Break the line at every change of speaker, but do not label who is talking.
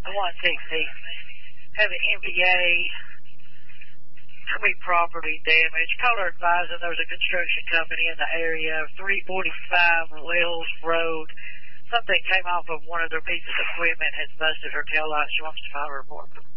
160. Having MVA, property damage. Caller advising there's a construction company in the area of 345 Wells Road. Something came off of one of their pieces of equipment, has busted her tail light. She wants to file a report.